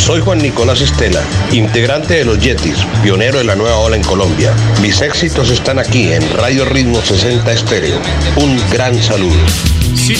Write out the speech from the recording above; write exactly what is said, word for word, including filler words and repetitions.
Soy Juan Nicolás Estela, integrante de los Yetis, pionero de la nueva ola en Colombia. Mis éxitos están aquí en Radio Ritmo sesenta Estéreo. Un gran saludo.